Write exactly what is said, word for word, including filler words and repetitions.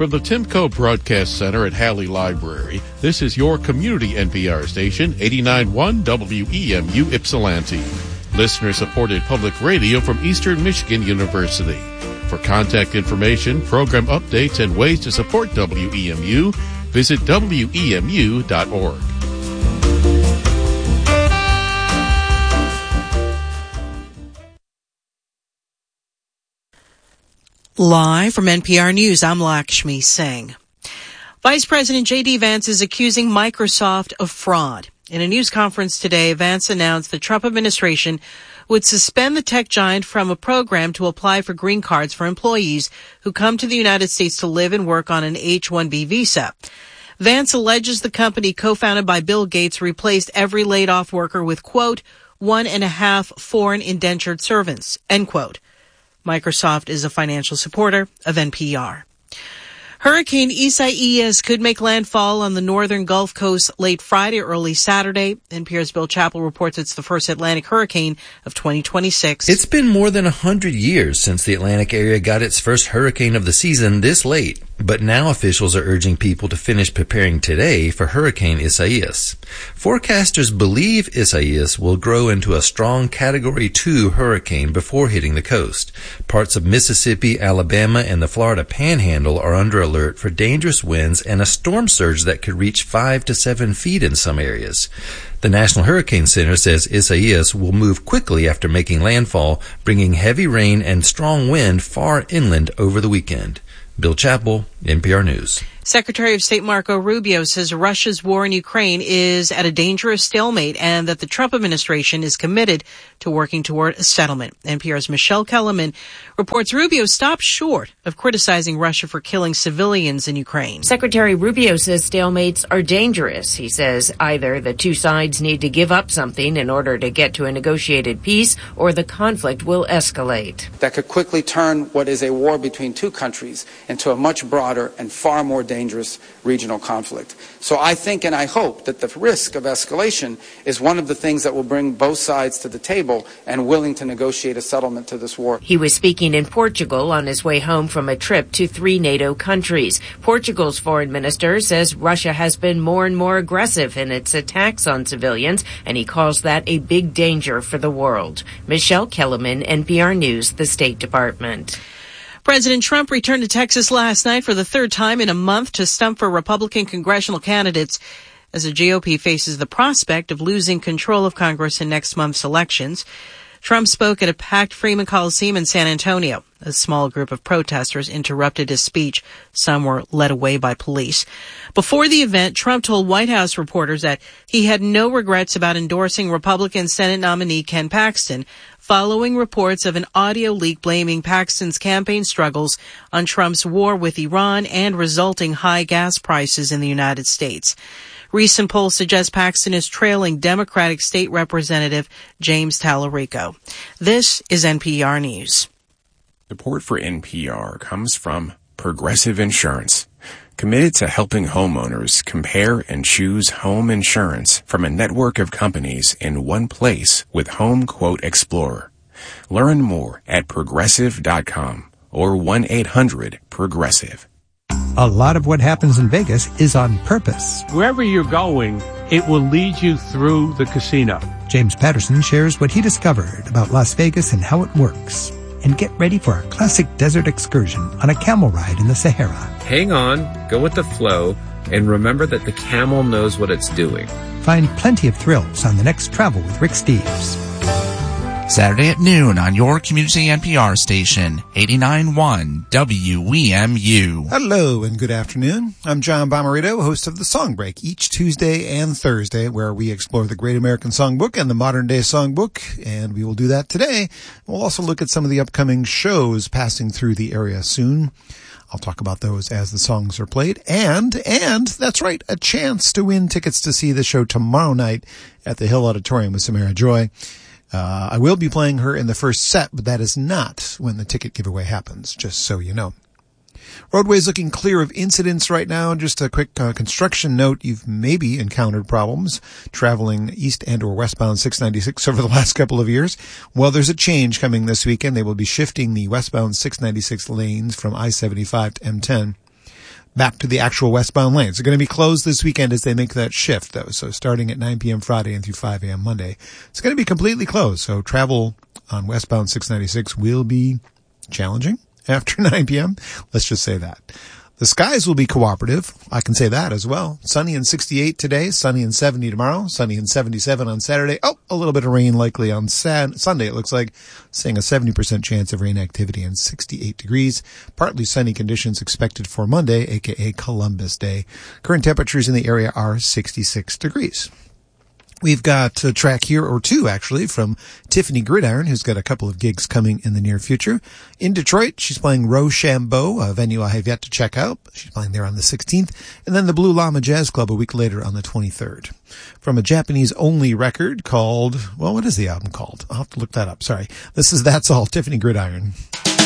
From the Timco Broadcast Center at Halley Library, this is your community N P R station, eighty-nine point one W E M U Ypsilanti. Listener-supported public radio from Eastern Michigan University. For contact information, program updates, and ways to support W E M U, visit W E M U dot org. Live from N P R News, I'm Lakshmi Singh. Vice President J D. Vance is accusing Microsoft of fraud. In a news conference today, Vance announced the Trump administration would suspend the tech giant from a program to apply for green cards for employees who come to the United States to live and work on an H one B visa. Vance alleges the company co-founded by Bill Gates replaced every laid-off worker with, quote, one and a half foreign indentured servants, end quote. Microsoft is a financial supporter of N P R. Hurricane Isaias could make landfall on the northern Gulf Coast late Friday, early Saturday. N P R's Bill Chappell reports it's the first Atlantic hurricane of twenty twenty-six. It's been more than a hundred years since the Atlantic area got its first hurricane of the season this late. But now officials are urging people to finish preparing today for Hurricane Isaias. Forecasters believe Isaias will grow into a strong Category two hurricane before hitting the coast. Parts of Mississippi, Alabama, and the Florida Panhandle are under alert for dangerous winds and a storm surge that could reach five to seven feet in some areas. The National Hurricane Center says Isaias will move quickly after making landfall, bringing heavy rain and strong wind far inland over the weekend. Bill Chappell, N P R News. Secretary of State Marco Rubio says Russia's war in Ukraine is at a dangerous stalemate and that the Trump administration is committed to working toward a settlement. N P R's Michelle Kellerman reports Rubio stopped short of criticizing Russia for killing civilians in Ukraine. Secretary Rubio says stalemates are dangerous. He says either the two sides need to give up something in order to get to a negotiated peace or the conflict will escalate. That could quickly turn what is a war between two countries into a much broader and far more dangerous regional conflict. So I think and I hope that the risk of escalation is one of the things that will bring both sides to the table and willing to negotiate a settlement to this war. He was speaking in Portugal on his way home from a trip to three NATO countries. Portugal's foreign minister says Russia has been more and more aggressive in its attacks on civilians, and he calls that a big danger for the world. Michelle Kellerman, N P R News, the State Department. President Trump returned to Texas last night for the third time in a month to stump for Republican congressional candidates as the G O P faces the prospect of losing control of Congress in next month's elections. Trump spoke at a packed Freeman Coliseum in San Antonio. A small group of protesters interrupted his speech. Some were led away by police. Before the event, Trump told White House reporters that he had no regrets about endorsing Republican Senate nominee Ken Paxton, following reports of an audio leak blaming Paxton's campaign struggles on Trump's war with Iran and resulting high gas prices in the United States. Recent polls suggest Paxton is trailing Democratic State Representative James Tallarico. This is N P R News. Support for N P R comes from Progressive Insurance, committed to helping homeowners compare and choose home insurance from a network of companies in one place with Home Quote Explorer. Learn more at progressive dot com or one eight hundred progressive. A lot of what happens in Vegas is on purpose. Wherever you're going, it will lead you through the casino. James Patterson shares what he discovered about Las Vegas and how it works. And get ready for a classic desert excursion on a camel ride in the Sahara. Hang on, go with the flow, and remember that the camel knows what it's doing. Find plenty of thrills on the next Travel with Rick Steves. Saturday at noon on your community N P R station, eighty-nine point one W E M U. Hello and good afternoon. I'm John Bomarito, host of The Song Break, each Tuesday and Thursday, where we explore the Great American Songbook and the Modern Day Songbook, and we will do that today. We'll also look at some of the upcoming shows passing through the area soon. I'll talk about those as the songs are played. And, and, that's right, a chance to win tickets to see the show tomorrow night at the Hill Auditorium with Samara Joy. Uh, I will be playing her in the first set, but that is not when the ticket giveaway happens, just so you know. Roadways looking clear of incidents right now. Just a quick uh, construction note. You've maybe encountered problems traveling east and or westbound six ninety-six over the last couple of years. Well, there's a change coming this weekend. They will be shifting the westbound six ninety-six lanes from I seventy-five to M ten. back to the actual westbound lanes. They're going to be closed this weekend as they make that shift, though. So starting at nine p.m. Friday and through five a.m. Monday, it's going to be completely closed. So travel on westbound six ninety-six will be challenging after nine p.m. Let's just say that. The skies will be cooperative. I can say that as well. Sunny and sixty-eight today, sunny and seventy tomorrow, sunny and seventy-seven on Saturday. Oh, a little bit of rain likely on Sat- Sunday, it looks like. Saying a seventy percent chance of rain activity and sixty-eight degrees. Partly sunny conditions expected for Monday, aka Columbus Day. Current temperatures in the area are sixty-six degrees. We've got a track here, or two actually, from Tiffany Gridiron, who's got a couple of gigs coming in the near future. In Detroit, she's playing Rochambeau, a venue I have yet to check out. She's playing there on the sixteenth. And then the Blue Llama Jazz Club a week later on the twenty-third. From a Japanese-only record called, well, what is the album called? I'll have to look that up. Sorry. This is That's All, Tiffany Gridiron.